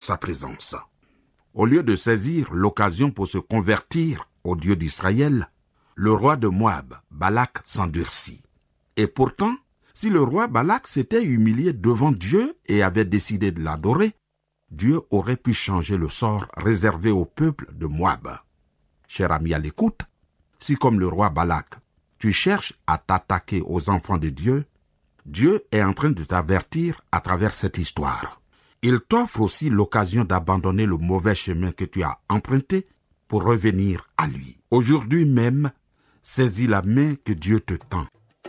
sa présence. Au lieu de saisir l'occasion pour se convertir au Dieu d'Israël, le roi de Moab, Balak, s'endurcit. Et pourtant, si le roi Balak s'était humilié devant Dieu et avait décidé de l'adorer, Dieu aurait pu changer le sort réservé au peuple de Moab. Cher ami à l'écoute, si comme le roi Balak, tu cherches à t'attaquer aux enfants de Dieu, Dieu est en train de t'avertir à travers cette histoire. Il t'offre aussi l'occasion d'abandonner le mauvais chemin que tu as emprunté pour revenir à lui. Aujourd'hui même, saisis la main que Dieu te tend.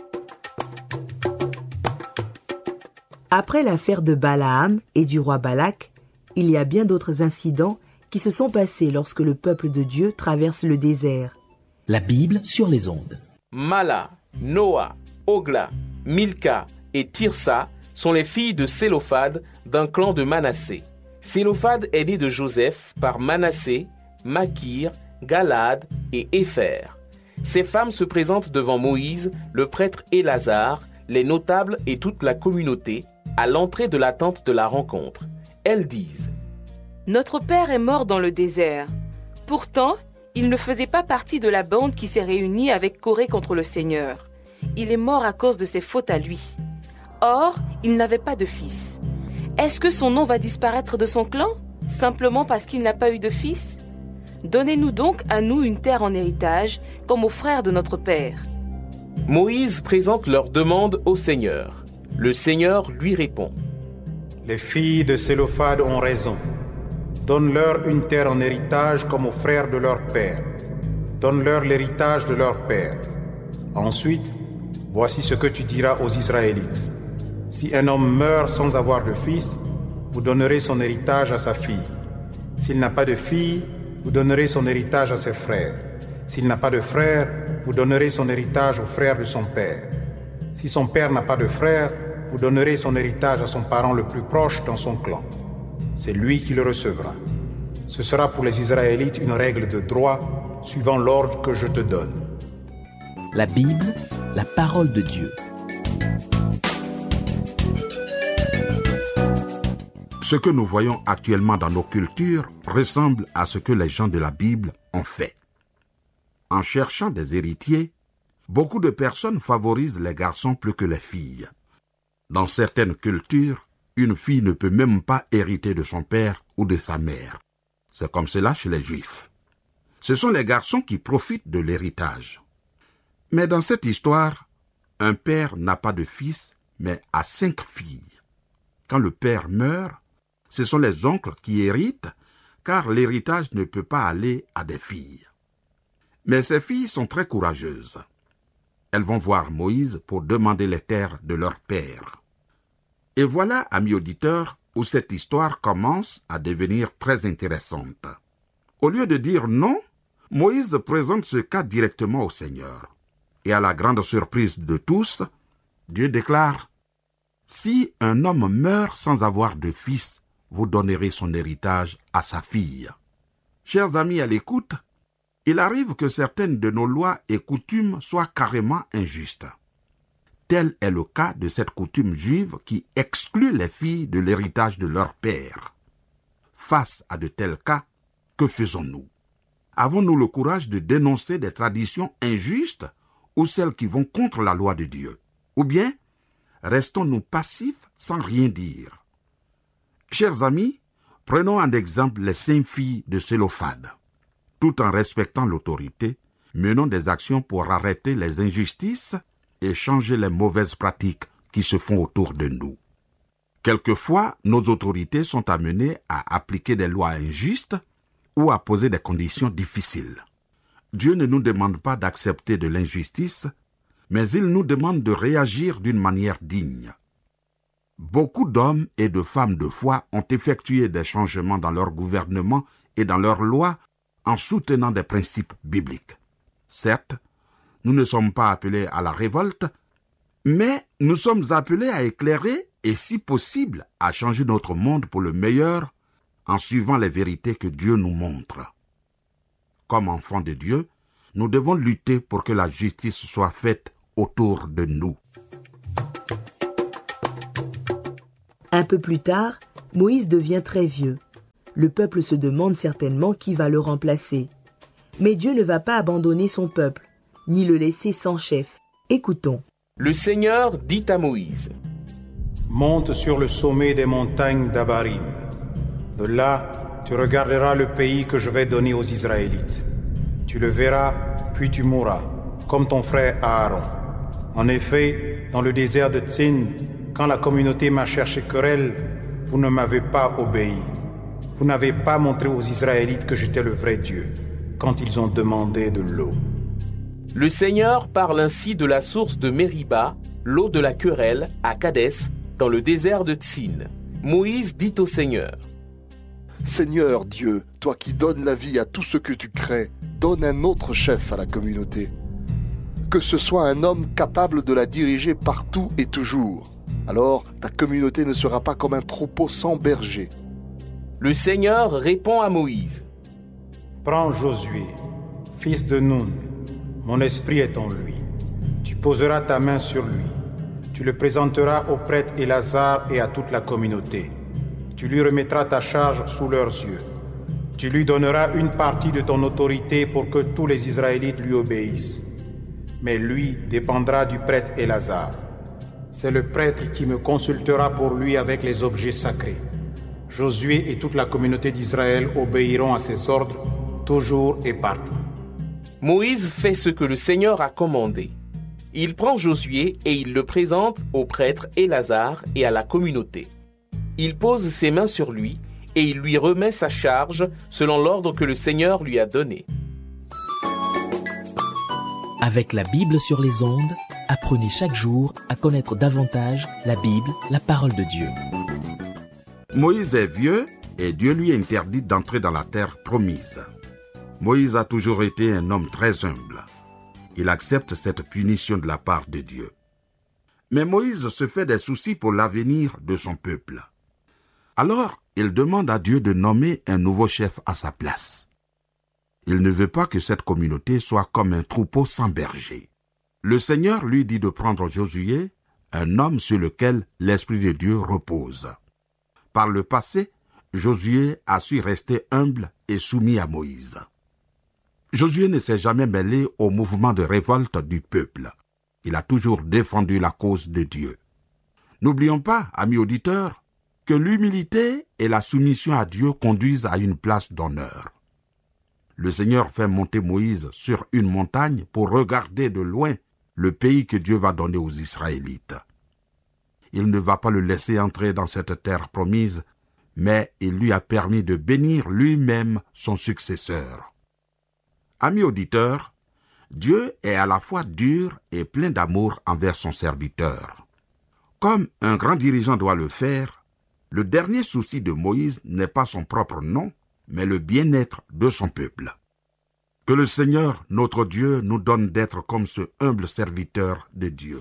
Après l'affaire de Balaam et du roi Balak, il y a bien d'autres incidents qui se sont passés lorsque le peuple de Dieu traverse le désert. La Bible sur les ondes. Mala, Noa, Ogla, Milka et Tirsa sont les filles de Sélophad d'un clan de Manassé. Sélophad est né de Joseph par Manassé, Makir, Galad et Épher. Ces femmes se présentent devant Moïse, le prêtre Élazar, les notables et toute la communauté à l'entrée de la tente de la rencontre. Elles disent : Notre père est mort dans le désert. Pourtant, il ne faisait pas partie de la bande qui s'est réunie avec Corée contre le Seigneur. Il est mort à cause de ses fautes à lui. Or, il n'avait pas de fils. Est-ce que son nom va disparaître de son clan, simplement parce qu'il n'a pas eu de fils ? Donnez-nous donc à nous une terre en héritage, comme aux frères de notre père. Moïse présente leur demande au Seigneur. Le Seigneur lui répond : Les filles de Sélophad ont raison. Donne-leur une terre en héritage comme aux frères de leur père. Donne-leur l'héritage de leur père. Ensuite, voici ce que tu diras aux Israélites. Si un homme meurt sans avoir de fils, vous donnerez son héritage à sa fille. S'il n'a pas de fille, vous donnerez son héritage à ses frères. S'il n'a pas de frère, vous donnerez son héritage aux frères de son père. Si son père n'a pas de frère, vous donnerez son héritage à son parent le plus proche dans son clan. C'est lui qui le recevra. Ce sera pour les Israélites une règle de droit suivant l'ordre que je te donne. La Bible, la parole de Dieu. Ce que nous voyons actuellement dans nos cultures ressemble à ce que les gens de la Bible ont fait. En cherchant des héritiers, beaucoup de personnes favorisent les garçons plus que les filles. Dans certaines cultures, une fille ne peut même pas hériter de son père ou de sa mère. C'est comme cela chez les Juifs. Ce sont les garçons qui profitent de l'héritage. Mais dans cette histoire, un père n'a pas de fils, mais a 5 filles. Quand le père meurt, ce sont les oncles qui héritent, car l'héritage ne peut pas aller à des filles. Mais ces filles sont très courageuses. Elles vont voir Moïse pour demander les terres de leur père. Et voilà, amis auditeurs, où cette histoire commence à devenir très intéressante. Au lieu de dire non, Moïse présente ce cas directement au Seigneur. Et à la grande surprise de tous, Dieu déclare : « Si un homme meurt sans avoir de fils, vous donnerez son héritage à sa fille. » Chers amis à l'écoute, il arrive que certaines de nos lois et coutumes soient carrément injustes. Tel est le cas de cette coutume juive qui exclut les filles de l'héritage de leur père. Face à de tels cas, que faisons-nous ? Avons-nous le courage de dénoncer des traditions injustes ou celles qui vont contre la loi de Dieu ? Ou bien, restons-nous passifs sans rien dire ? Chers amis, prenons en exemple les 5 filles de Sélophad. Tout en respectant l'autorité, menons des actions pour arrêter les injustices et changer les mauvaises pratiques qui se font autour de nous. Quelquefois, nos autorités sont amenées à appliquer des lois injustes ou à poser des conditions difficiles. Dieu ne nous demande pas d'accepter de l'injustice, mais il nous demande de réagir d'une manière digne. Beaucoup d'hommes et de femmes de foi ont effectué des changements dans leur gouvernement et dans leurs lois en soutenant des principes bibliques. Certes, nous ne sommes pas appelés à la révolte, mais nous sommes appelés à éclairer et, si possible, à changer notre monde pour le meilleur en suivant les vérités que Dieu nous montre. Comme enfants de Dieu, nous devons lutter pour que la justice soit faite autour de nous. Un peu plus tard, Moïse devient très vieux. Le peuple se demande certainement qui va le remplacer. Mais Dieu ne va pas abandonner son peuple, ni le laisser sans chef. Écoutons. Le Seigneur dit à Moïse: Monte sur le sommet des montagnes d'Abarim. De là, tu regarderas le pays que je vais donner aux Israélites. Tu le verras, puis tu mourras, comme ton frère Aaron. En effet, dans le désert de Tsin, quand la communauté m'a cherché querelle, vous ne m'avez pas obéi. Vous n'avez pas montré aux Israélites que j'étais le vrai Dieu, quand ils ont demandé de l'eau. Le Seigneur parle ainsi de la source de Mériba, l'eau de la querelle, à Kadès, dans le désert de Tsin. Moïse dit au Seigneur: Seigneur Dieu, toi qui donnes la vie à tout ce que tu crées, donne un autre chef à la communauté. Que ce soit un homme capable de la diriger partout et toujours. Alors ta communauté ne sera pas comme un troupeau sans berger. Le Seigneur répond à Moïse: Prends Josué, fils de Nun. Mon esprit est en lui. Tu poseras ta main sur lui. Tu le présenteras au prêtre Élasar et à toute la communauté. Tu lui remettras ta charge sous leurs yeux. Tu lui donneras une partie de ton autorité pour que tous les Israélites lui obéissent. Mais lui dépendra du prêtre Élasar. C'est le prêtre qui me consultera pour lui avec les objets sacrés. Josué et toute la communauté d'Israël obéiront à ses ordres, toujours et partout. Moïse fait ce que le Seigneur a commandé. Il prend Josué et il le présente au prêtre Élasar et à la communauté. Il pose ses mains sur lui et il lui remet sa charge selon l'ordre que le Seigneur lui a donné. Avec la Bible sur les ondes, apprenez chaque jour à connaître davantage la Bible, la parole de Dieu. Moïse est vieux et Dieu lui interdit d'entrer dans la terre promise. Moïse a toujours été un homme très humble. Il accepte cette punition de la part de Dieu. Mais Moïse se fait des soucis pour l'avenir de son peuple. Alors, il demande à Dieu de nommer un nouveau chef à sa place. Il ne veut pas que cette communauté soit comme un troupeau sans berger. Le Seigneur lui dit de prendre Josué, un homme sur lequel l'Esprit de Dieu repose. Par le passé, Josué a su rester humble et soumis à Moïse. Josué ne s'est jamais mêlé au mouvement de révolte du peuple. Il a toujours défendu la cause de Dieu. N'oublions pas, amis auditeurs, que l'humilité et la soumission à Dieu conduisent à une place d'honneur. Le Seigneur fait monter Moïse sur une montagne pour regarder de loin le pays que Dieu va donner aux Israélites. Il ne va pas le laisser entrer dans cette terre promise, mais il lui a permis de bénir lui-même son successeur. Amis auditeurs, Dieu est à la fois dur et plein d'amour envers son serviteur. Comme un grand dirigeant doit le faire, le dernier souci de Moïse n'est pas son propre nom, mais le bien-être de son peuple. Que le Seigneur, notre Dieu, nous donne d'être comme ce humble serviteur de Dieu.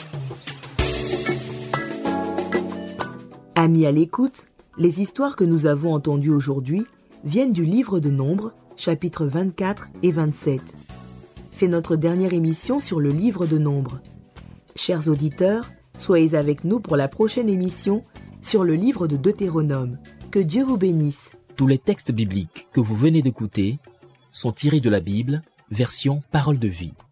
Amis à l'écoute, les histoires que nous avons entendues aujourd'hui viennent du livre de Nombres, chapitres 24 et 27. C'est notre dernière émission sur le livre de Nombres. Chers auditeurs, soyez avec nous pour la prochaine émission sur le livre de Deutéronome. Que Dieu vous bénisse. Tous les textes bibliques que vous venez d'écouter sont tirés de la Bible, version Parole de vie.